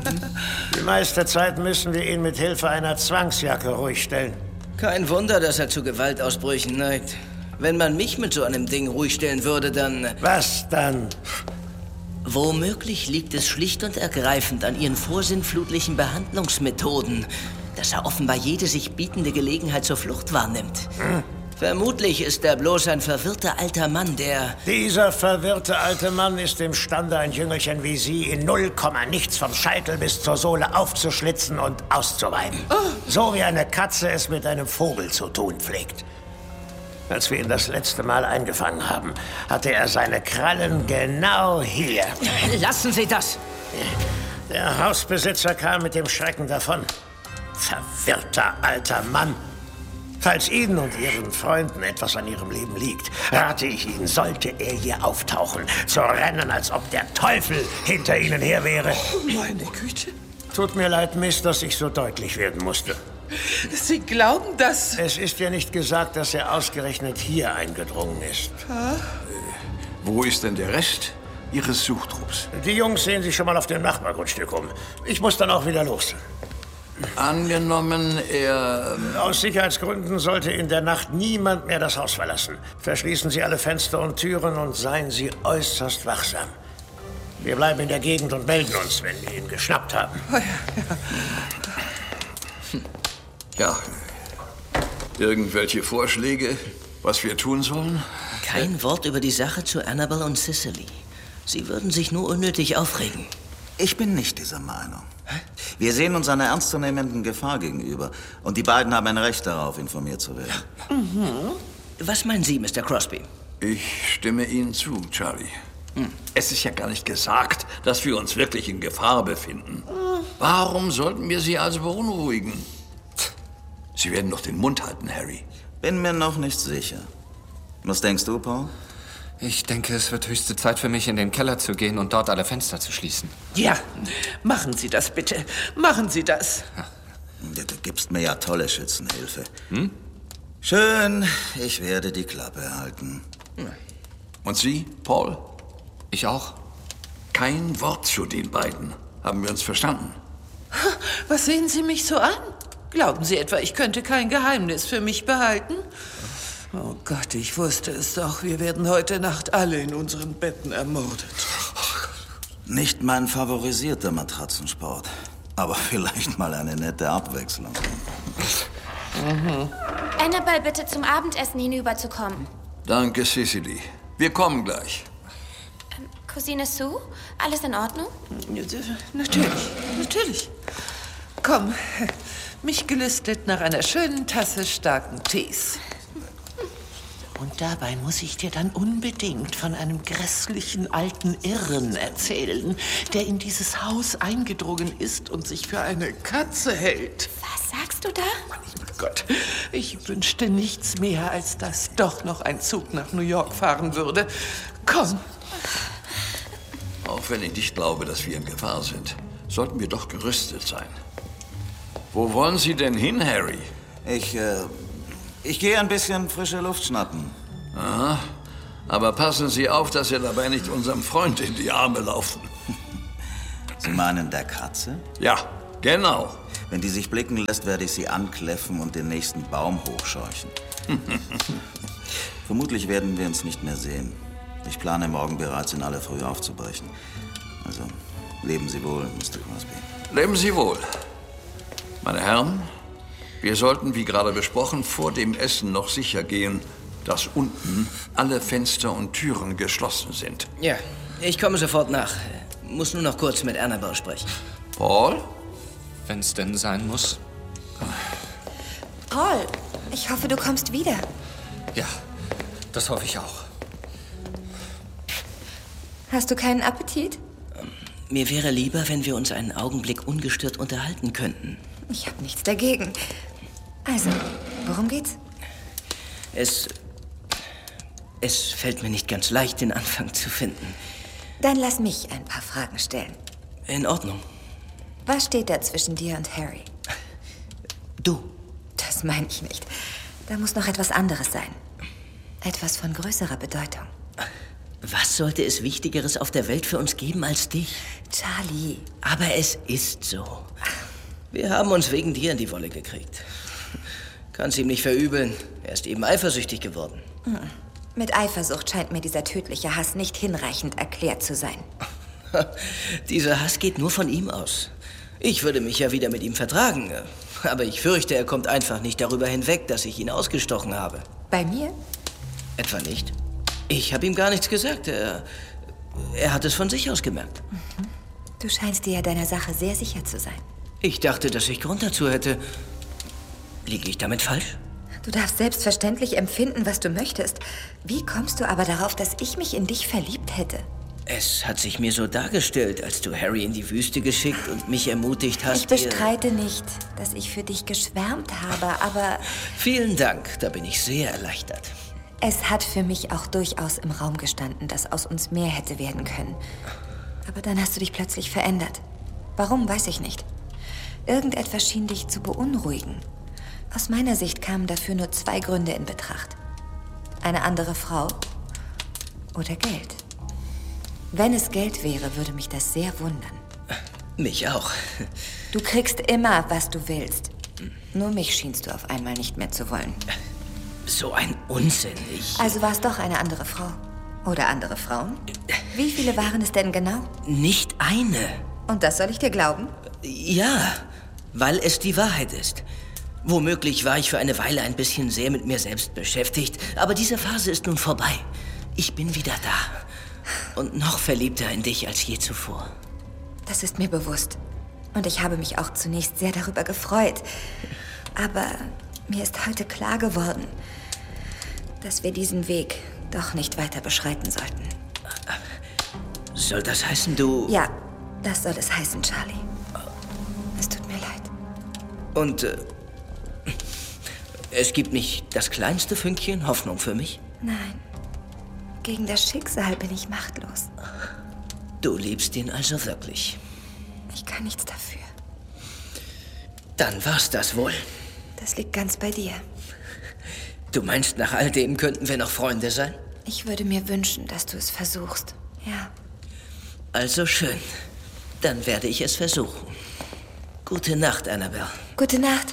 Die meiste Zeit müssen wir ihn mit Hilfe einer Zwangsjacke ruhig stellen. Kein Wunder, dass er zu Gewaltausbrüchen neigt. Wenn man mich mit so einem Ding ruhig stellen würde, dann... Was dann? Womöglich liegt es schlicht und ergreifend an Ihren vorsinnflutlichen Behandlungsmethoden, dass er offenbar jede sich bietende Gelegenheit zur Flucht wahrnimmt. Hm. Vermutlich ist er bloß ein verwirrter alter Mann, der... Dieser verwirrte alte Mann ist imstande, ein Jüngelchen wie Sie in null Komma nichts vom Scheitel bis zur Sohle aufzuschlitzen und auszuweiden. Oh. So wie eine Katze es mit einem Vogel zu tun pflegt. Als wir ihn das letzte Mal eingefangen haben, hatte er seine Krallen genau hier. Lassen Sie das! Der Hausbesitzer kam mit dem Schrecken davon. Verwirrter alter Mann. Falls Ihnen und Ihren Freunden etwas an Ihrem Leben liegt, rate ich Ihnen, sollte er hier auftauchen, zu rennen, als ob der Teufel hinter Ihnen her wäre. Oh, meine Güte. Tut mir leid, Miss, dass ich so deutlich werden musste. Sie glauben, dass... Es ist ja nicht gesagt, dass er ausgerechnet hier eingedrungen ist. Äh, wo ist denn der Rest Ihres Suchtrupps? Die Jungs sehen sich schon mal auf dem Nachbargrundstück um. Ich muss dann auch wieder los. Angenommen, er... Aus Sicherheitsgründen sollte in der Nacht niemand mehr das Haus verlassen. Verschließen Sie alle Fenster und Türen und seien Sie äußerst wachsam. Wir bleiben in der Gegend und melden uns, wenn wir ihn geschnappt haben. Oh ja, ja. Ja, irgendwelche Vorschläge, was wir tun sollen? Kein Wort über die Sache zu Annabelle und Cicely. Sie würden sich nur unnötig aufregen. Ich bin nicht dieser Meinung. Wir sehen uns einer ernstzunehmenden Gefahr gegenüber. Und die beiden haben ein Recht darauf, informiert zu werden. Mhm. Was meinen Sie, Mister Crosby? Ich stimme Ihnen zu, Charlie. Hm. Es ist ja gar nicht gesagt, dass wir uns wirklich in Gefahr befinden. Warum sollten wir Sie also beunruhigen? Sie werden doch den Mund halten, Harry. Bin mir noch nicht sicher. Was denkst du, Paul? Ich denke, es wird höchste Zeit für mich, in den Keller zu gehen und dort alle Fenster zu schließen. Ja, machen Sie das bitte. Machen Sie das. Ja, du gibst mir ja tolle Schützenhilfe. Hm? Schön, ich werde die Klappe halten. Und Sie, Paul? Ich auch. Kein Wort zu den beiden. Haben wir uns verstanden? Was sehen Sie mich so an? Glauben Sie etwa, ich könnte kein Geheimnis für mich behalten? Oh Gott, ich wusste es doch. Wir werden heute Nacht alle in unseren Betten ermordet. Nicht mein favorisierter Matratzensport. Aber vielleicht mal eine nette Abwechslung. Mhm. Annabelle, bitte zum Abendessen hinüberzukommen. Danke, Cicely. Wir kommen gleich. Ähm, Cousine Sue, alles in Ordnung? Natürlich, natürlich. Komm, mich gelüstet nach einer schönen Tasse starken Tees. Und dabei muss ich dir dann unbedingt von einem grässlichen alten Irren erzählen, der in dieses Haus eingedrungen ist und sich für eine Katze hält. Was sagst du da? Mein Gott, ich wünschte nichts mehr, als dass doch noch ein Zug nach New York fahren würde. Komm. Auch wenn ich nicht glaube, dass wir in Gefahr sind, sollten wir doch gerüstet sein. Wo wollen Sie denn hin, Harry? Ich, äh, ich gehe ein bisschen frische Luft schnappen. Aha. Aber passen Sie auf, dass Sie dabei nicht unserem Freund in die Arme laufen. Sie meinen der Katze? Ja, genau. Wenn die sich blicken lässt, werde ich sie ankläffen und den nächsten Baum hochscheuchen. Vermutlich werden wir uns nicht mehr sehen. Ich plane morgen bereits in aller Früh aufzubrechen. Also, leben Sie wohl, Mister Crosby. Leben Sie wohl. Meine Herren, wir sollten, wie gerade besprochen, vor dem Essen noch sicher gehen, dass unten alle Fenster und Türen geschlossen sind. Ja, ich komme sofort nach. Muss nur noch kurz mit Annabelle sprechen. Paul? Wenn es denn sein muss. Paul, ich hoffe, du kommst wieder. Ja, das hoffe ich auch. Hast du keinen Appetit? Mir wäre lieber, wenn wir uns einen Augenblick ungestört unterhalten könnten. Ich habe nichts dagegen. Also, worum geht's? Es... Es fällt mir nicht ganz leicht, den Anfang zu finden. Dann lass mich ein paar Fragen stellen. In Ordnung. Was steht da zwischen dir und Harry? Du. Das meine ich nicht. Da muss noch etwas anderes sein. Etwas von größerer Bedeutung. Was sollte es Wichtigeres auf der Welt für uns geben als dich? Charlie. Aber es ist so. Wir haben uns wegen dir in die Wolle gekriegt. Kann's ihm nicht verübeln. Er ist eben eifersüchtig geworden. Hm. Mit Eifersucht scheint mir dieser tödliche Hass nicht hinreichend erklärt zu sein. Dieser Hass geht nur von ihm aus. Ich würde mich ja wieder mit ihm vertragen. Aber ich fürchte, er kommt einfach nicht darüber hinweg, dass ich ihn ausgestochen habe. Bei mir? Etwa nicht. Ich habe ihm gar nichts gesagt. Er, er hat es von sich aus gemerkt. Mhm. Du scheinst dir ja deiner Sache sehr sicher zu sein. Ich dachte, dass ich Grund dazu hätte. Liege ich damit falsch? Du darfst selbstverständlich empfinden, was du möchtest. Wie kommst du aber darauf, dass ich mich in dich verliebt hätte? Es hat sich mir so dargestellt, als du Harry in die Wüste geschickt und mich ermutigt hast. Ich bestreite nicht, dass ich für dich geschwärmt habe, aber... Vielen Dank, da bin ich sehr erleichtert. Es hat für mich auch durchaus im Raum gestanden, dass aus uns mehr hätte werden können. Aber dann hast du dich plötzlich verändert. Warum, weiß ich nicht. Irgendetwas schien dich zu beunruhigen. Aus meiner Sicht kamen dafür nur zwei Gründe in Betracht. Eine andere Frau oder Geld. Wenn es Geld wäre, würde mich das sehr wundern. Mich auch. Du kriegst immer, was du willst. Nur mich schienst du auf einmal nicht mehr zu wollen. So ein Unsinn, ich... Also war es doch eine andere Frau. Oder andere Frauen? Wie viele waren es denn genau? Nicht eine. Und das soll ich dir glauben? Ja, weil es die Wahrheit ist. Womöglich war ich für eine Weile ein bisschen sehr mit mir selbst beschäftigt, aber diese Phase ist nun vorbei. Ich bin wieder da. Und noch verliebter in dich als je zuvor. Das ist mir bewusst. Und ich habe mich auch zunächst sehr darüber gefreut. Aber mir ist heute klar geworden, dass wir diesen Weg doch nicht weiter beschreiten sollten. Soll das heißen, du... Ja, das soll es heißen, Charlie. Es tut mir leid. Und äh, es gibt nicht das kleinste Fünkchen Hoffnung für mich? Nein. Gegen das Schicksal bin ich machtlos. Du liebst ihn also wirklich? Ich kann nichts dafür. Dann war's das wohl. Das liegt ganz bei dir. Du meinst, nach all dem könnten wir noch Freunde sein? Ich würde mir wünschen, dass du es versuchst. Ja. Also schön. Dann werde ich es versuchen. Gute Nacht, Annabelle. Gute Nacht.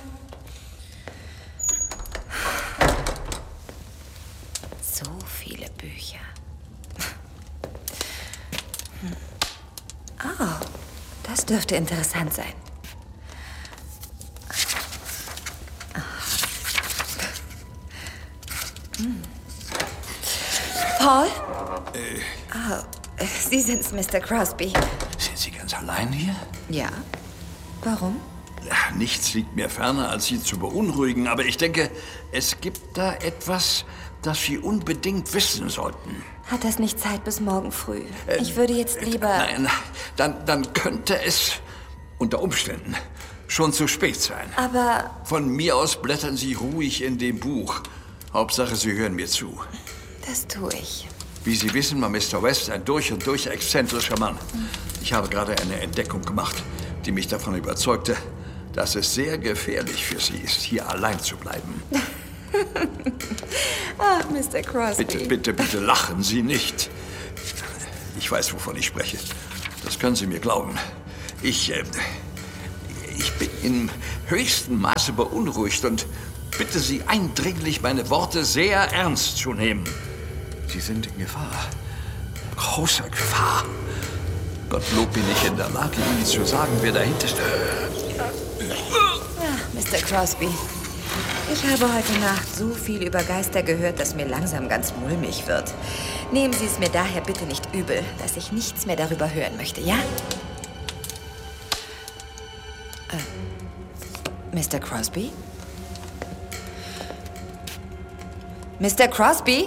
So viele Bücher. Hm. Oh, das dürfte interessant sein. Hm. Paul? Äh. Oh, Sie sind's, Mister Crosby. Sind Sie ganz allein hier? Ja. Warum? Ja, nichts liegt mir ferner, als Sie zu beunruhigen. Aber ich denke, es gibt da etwas, das Sie unbedingt wissen sollten. Hat das nicht Zeit bis morgen früh? Äh, ich würde jetzt lieber... Nein, dann, dann könnte es unter Umständen schon zu spät sein. Aber... Von mir aus blättern Sie ruhig in dem Buch. Hauptsache, Sie hören mir zu. Das tue ich. Wie Sie wissen, war Mister West ein durch und durch exzentrischer Mann. Ich habe gerade eine Entdeckung gemacht, die mich davon überzeugte, dass es sehr gefährlich für Sie ist, hier allein zu bleiben. Ach, Mister Crosby. Bitte, bitte, bitte lachen Sie nicht. Ich weiß, wovon ich spreche. Das können Sie mir glauben. Ich, äh, ich bin im höchsten Maße beunruhigt und bitte Sie eindringlich, meine Worte sehr ernst zu nehmen. Sie sind in Gefahr. Großer Gefahr. Gottlob bin ich in der Lage, Ihnen zu sagen, wer dahinter steht. Ach, Mister Crosby, ich habe heute Nacht so viel über Geister gehört, dass mir langsam ganz mulmig wird. Nehmen Sie es mir daher bitte nicht übel, dass ich nichts mehr darüber hören möchte, ja? Äh, Mister Crosby? Mister Crosby?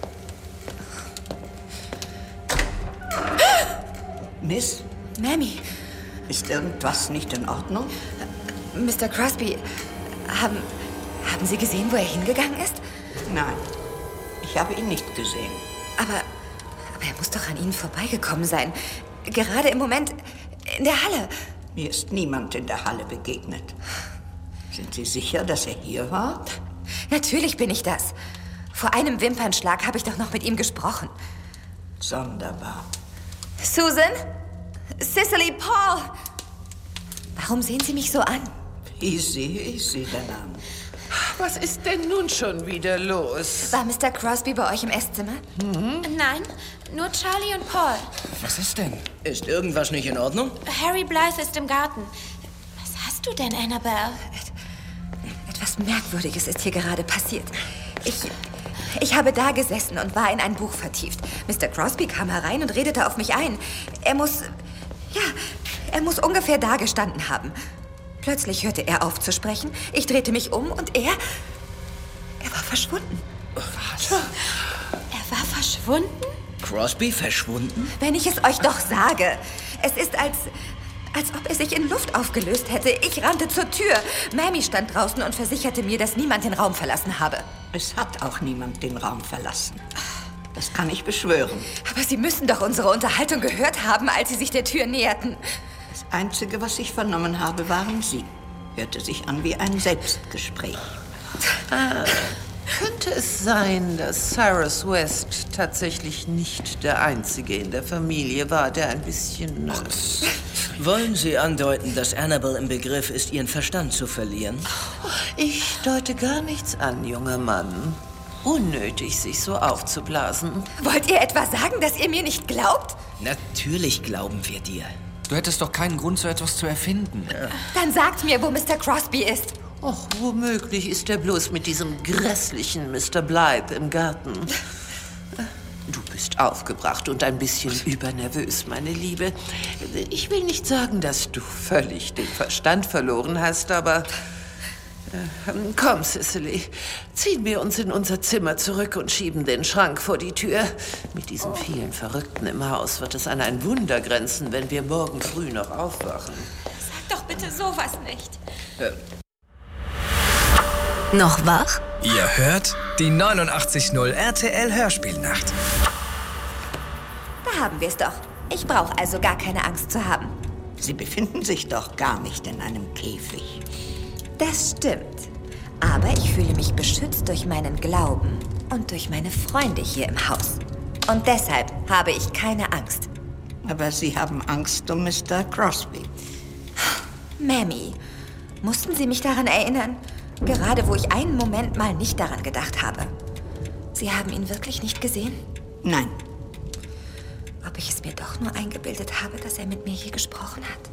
Miss? Mammy. Ist irgendwas nicht in Ordnung? Mister Crosby, haben, haben Sie gesehen, wo er hingegangen ist? Nein, ich habe ihn nicht gesehen. Aber, aber er muss doch an Ihnen vorbeigekommen sein. Gerade im Moment in der Halle. Mir ist niemand in der Halle begegnet. Sind Sie sicher, dass er hier war? Natürlich bin ich das. Vor einem Wimpernschlag habe ich doch noch mit ihm gesprochen. Sonderbar. Susan? Cicely, Paul! Warum sehen Sie mich so an? Wie sehe ich Sie denn an? Was ist denn nun schon wieder los? War Mister Crosby bei euch im Esszimmer? Mhm. Nein, nur Charlie und Paul. Was ist denn? Ist irgendwas nicht in Ordnung? Harry Blythe ist im Garten. Was hast du denn, Annabelle? Etwas Merkwürdiges ist hier gerade passiert. Ich... Ich habe da gesessen und war in ein Buch vertieft. Mister Crosby kam herein und redete auf mich ein. Er muss... Ja, er muss ungefähr da gestanden haben. Plötzlich hörte er auf zu sprechen. Ich drehte mich um und er... Er war verschwunden. Was? Er war verschwunden? Crosby verschwunden? Wenn ich es euch doch sage. Es ist als... Als ob er sich in Luft aufgelöst hätte. Ich rannte zur Tür. Mammy stand draußen und versicherte mir, dass niemand den Raum verlassen habe. Es hat auch niemand den Raum verlassen. Das kann ich beschwören. Aber Sie müssen doch unsere Unterhaltung gehört haben, als Sie sich der Tür näherten. Das Einzige, was ich vernommen habe, waren Sie. Hörte sich an wie ein Selbstgespräch. Ah, könnte es sein, dass Cyrus West tatsächlich nicht der Einzige in der Familie war, der ein bisschen... Äh, Wollen Sie andeuten, dass Annabelle im Begriff ist, ihren Verstand zu verlieren? Ich deute gar nichts an, junger Mann. Unnötig, sich so aufzublasen. Wollt ihr etwa sagen, dass ihr mir nicht glaubt? Natürlich glauben wir dir. Du hättest doch keinen Grund, so etwas zu erfinden. Ja. Dann sagt mir, wo Mister Crosby ist. Och, womöglich ist er bloß mit diesem grässlichen Mister Blythe im Garten. Du bist aufgebracht und ein bisschen übernervös, meine Liebe. Ich will nicht sagen, dass du völlig den Verstand verloren hast, aber... Äh, komm, Cicely, ziehen wir uns in unser Zimmer zurück und schieben den Schrank vor die Tür. Mit diesen vielen Verrückten im Haus wird es an ein Wunder grenzen, wenn wir morgen früh noch aufwachen. Sag doch bitte sowas nicht. Äh. Noch wach? Ihr hört die neunundachtzig Komma null R T L Hörspielnacht. Da haben wir es doch. Ich brauche also gar keine Angst zu haben. Sie befinden sich doch gar nicht in einem Käfig. Das stimmt. Aber ich fühle mich beschützt durch meinen Glauben und durch meine Freunde hier im Haus. Und deshalb habe ich keine Angst. Aber Sie haben Angst um Mister Crosby. Mammy, mussten Sie mich daran erinnern? Gerade wo ich einen Moment mal nicht daran gedacht habe. Sie haben ihn wirklich nicht gesehen? Nein. Ob ich es mir doch nur eingebildet habe, dass er mit mir hier gesprochen hat?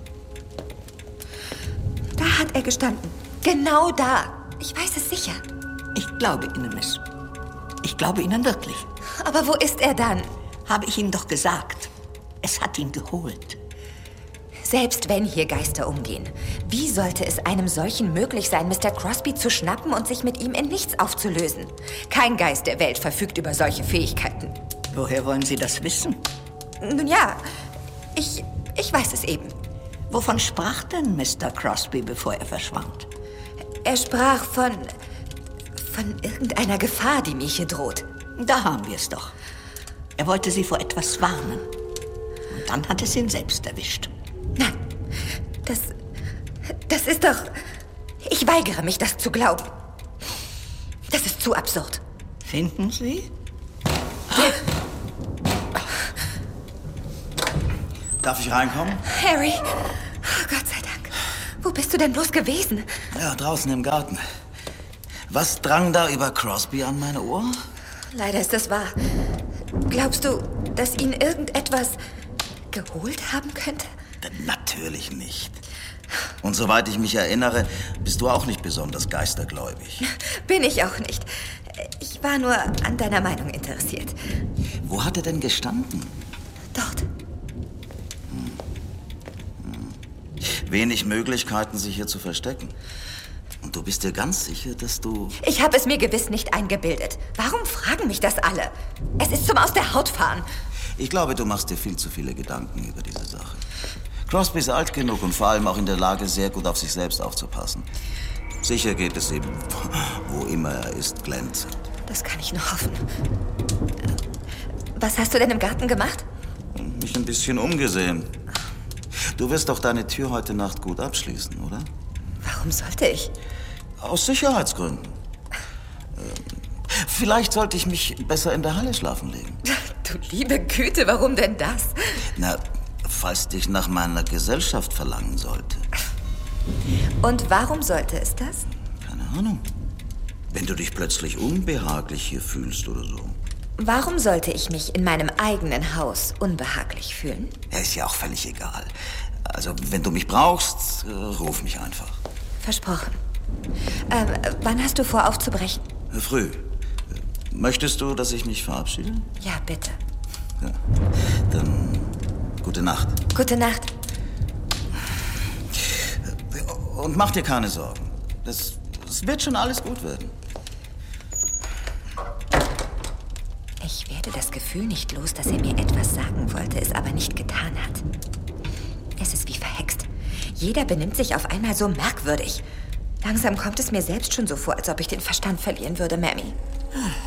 Da hat er gestanden. Genau da. Ich weiß es sicher. Ich glaube Ihnen, Miss. Ich glaube Ihnen wirklich. Aber wo ist er dann? Habe ich Ihnen doch gesagt. Es hat ihn geholt. Selbst wenn hier Geister umgehen, wie sollte es einem solchen möglich sein, Mister Crosby zu schnappen und sich mit ihm in nichts aufzulösen? Kein Geist der Welt verfügt über solche Fähigkeiten. Woher wollen Sie das wissen? Nun ja, ich, ich weiß es eben. Wovon sprach denn Mister Crosby, bevor er verschwand? Er sprach von... von irgendeiner Gefahr, die mir hier droht. Da haben wir es doch. Er wollte Sie vor etwas warnen. Und dann hat es ihn selbst erwischt. Nein, das... das ist doch... Ich weigere mich, das zu glauben. Das ist Zu absurd. Finden Sie? Darf ich reinkommen? Harry, oh, Gott sei Dank. Wo bist du denn bloß gewesen? Ja, draußen im Garten. Was drang da über Crosby an meine Ohr? Leider ist das wahr. Glaubst du, dass ihn irgendetwas geholt haben könnte? Natürlich nicht. Und soweit ich mich erinnere, bist du auch nicht besonders geistergläubig. Bin ich auch nicht. Ich war nur an deiner Meinung interessiert. Wo hat er denn gestanden? Dort. Hm. Hm. Wenig Möglichkeiten, sich hier zu verstecken. Und du bist dir ganz sicher, dass du... Ich habe es mir gewiss nicht eingebildet. Warum fragen mich das alle? Es ist zum Aus der Haut fahren. Ich glaube, du machst dir viel zu viele Gedanken über diese Sache. Crosby ist alt genug und vor allem auch in der Lage, sehr gut auf sich selbst aufzupassen. Sicher geht es ihm, wo immer er ist, glänzend. Das kann ich nur hoffen. Was hast du denn im Garten gemacht? Mich ein bisschen umgesehen. Du wirst doch deine Tür heute Nacht gut abschließen, oder? Warum sollte ich? Aus Sicherheitsgründen. Ähm, vielleicht sollte ich mich besser in der Halle schlafen legen. Du liebe Güte, warum denn das? Na, falls dich nach meiner Gesellschaft verlangen sollte. Und warum sollte es das? Keine Ahnung. Wenn du dich plötzlich unbehaglich hier fühlst oder so. Warum sollte ich mich in meinem eigenen Haus unbehaglich fühlen? Ja, ist ja auch völlig egal. Also, wenn du mich brauchst, äh, ruf mich einfach. Versprochen. Ähm, wann hast du vor, aufzubrechen? Äh, früh. Möchtest du, dass ich mich verabschiede? Ja, bitte. Ja. Dann gute Nacht. Gute Nacht. Und mach dir keine Sorgen. Das, das wird schon alles gut werden. Ich werde das Gefühl nicht los, dass er mir etwas sagen wollte, es aber nicht getan hat. Es ist wie verhext. Jeder benimmt sich auf einmal so merkwürdig. Langsam kommt es mir selbst schon so vor, als ob ich den Verstand verlieren würde, Mammy.